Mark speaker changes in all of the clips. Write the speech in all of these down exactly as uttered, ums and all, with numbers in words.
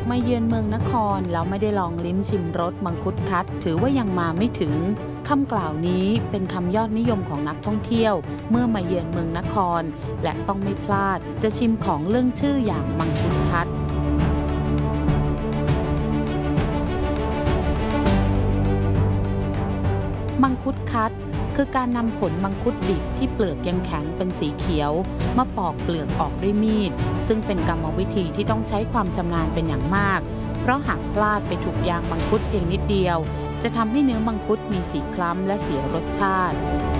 Speaker 1: มาเยือนเมืองนครแล้วไม่ได้ลองลิ้มชิมรสมังคุดคัดถือว่ายังมาไม่ถึงคำกล่าวนี้เป็นคำยอดนิยมของนักท่องเที่ยวเมื่อมาเยือนเมืองนครและต้องไม่พลาดจะชิมของเรื่องชื่ออย่างมังคุดคัดมังคุดคัดคือการนำผลมังคุดดิบที่เปลือกยังแข็งเป็นสีเขียวมาปอกเปลือกออกด้วยมีดซึ่งเป็นกรรมวิธีที่ต้องใช้ความชำนาญเป็นอย่างมากเพราะหากพลาดไปถูกยางมังคุดเพียงนิดเดียวจะทำให้เนื้อมังคุดมีสีคล้ำและเสียรสชาติ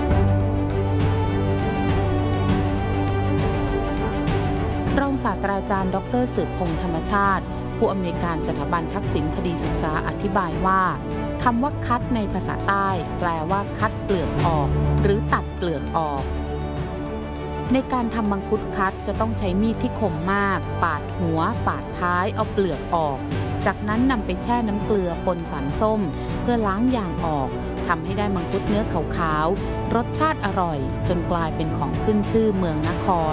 Speaker 1: รองศาสตราจารย์ดร.สืบพงษ์ธรรมชาติผู้อำนวยการสถาบันทักษิณคดีศึกษาอธิบายว่าคำว่าคัดในภาษาใต้แปลว่าคัดเปลือกออกหรือตัดเปลือกออกในการทำมังคุดคัดจะต้องใช้มีดที่คมมากปาดหัวปาดท้ายเอาเปลือกออกจากนั้นนำไปแช่น้ำเกลือปนสารส้มเพื่อล้างยางออกทำให้ได้มังคุดเนื้อขาวๆรสชาติอร่อยจนกลายเป็นของขึ้นชื่อเมืองนคร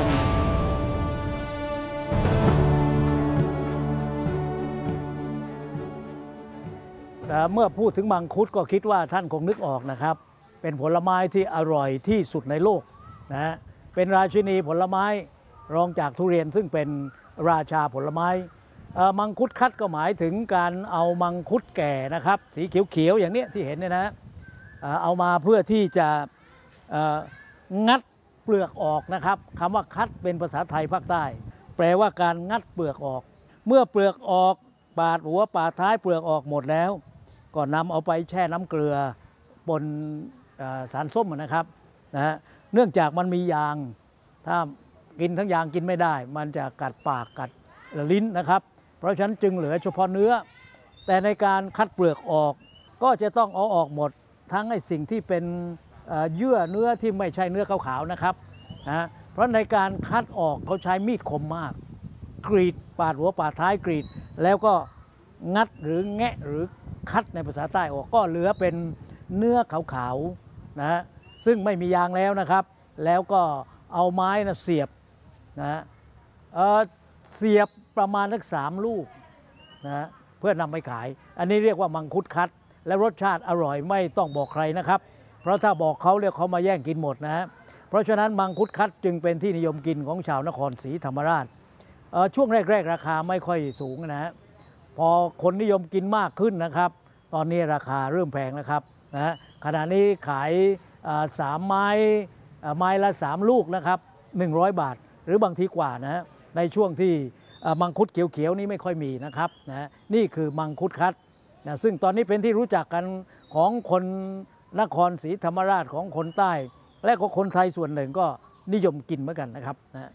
Speaker 2: เมื่อพูดถึงมังคุดก็คิดว่าท่านคงนึกออกนะครับเป็นผลไม้ที่อร่อยที่สุดในโลกนะเป็นราชินีผลไม้รองจากทุเรียนซึ่งเป็นราชาผลไม้มังคุดคัดก็หมายถึงการเอามังคุดแก่นะครับสีเขียวๆอย่างนี้ที่เห็นเนี่ยนะเอามาเพื่อที่จะงัดเปลือกออกนะครับคำว่าคัดเป็นภาษาไทยภาคใต้แปลว่าการงัดเปลือกออกเมื่อเปลือกออกปาดหัวปาดท้ายเปลือกออกหมดแล้วก็นำเอาไปแช่น้ำเกลือบนสารส้มนะครับนะฮะเนื่องจากมันมียางถ้ากินทั้งยางกินไม่ได้มันจะกัดปากกัดลิ้นนะครับเพราะฉะนั้นจึงเหลือเฉพาะเนื้อแต่ในการคัดเปลือกออกก็จะต้องเอาออกหมดทั้งไอ้สิ่งที่เป็นเยื่อเนื้อที่ไม่ใช่เนื้อขาวๆนะครับนะเพราะในการคัดออกเขาใช้มีดคมมากกรีดปาดหัวปาดท้ายกรีดแล้วก็งัดหรือแงะหรือคัดในภาษาใต้ออกก็เหลือเป็นเนื้อขาวๆนะซึ่งไม่มียางแล้วนะครับแล้วก็เอาไม้นะเสียบนะเอ่อเสียบประมาณสักสามลูกนะเพื่อนำไปขายอันนี้เรียกว่ามังคุดคัดและรสชาติอร่อยไม่ต้องบอกใครนะครับเพราะถ้าบอกเขาเรียกเขามาแย่งกินหมดนะฮะเพราะฉะนั้นมังคุดคัดจึงเป็นที่นิยมกินของชาวนครศรีธรรมราชช่วงแรกๆราคาไม่ค่อยสูงนะฮะพอคนนิยมกินมากขึ้นนะครับตอนนี้ราคาเริ่มแพงนะครับนะขณะนี้ขายสามไม้ไม้ละสามลูกนะครับหนึ่งร้อยบาทหรือบางทีกว่านะในช่วงที่มังคุดเขียวๆนี้ไม่ค่อยมีนะครับนะนี่คือมังคุดคัดนะซึ่งตอนนี้เป็นที่รู้จักกันของคนนครศรีธรรมราชของคนใต้และก็คนไทยส่วนหนึ่งก็นิยมกินเหมือนกันนะครับนะ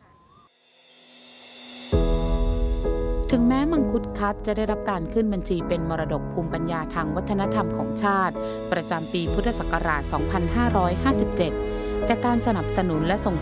Speaker 1: ถึงแม้มังคุดคัดจะได้รับการขึ้นบัญชีเป็นมรดกภูมิปัญญาทางวัฒนธรรมของชาติประจำปีพุทธศักราช สองพันห้าร้อยห้าสิบเจ็ด แต่การสนับสนุนและส่ง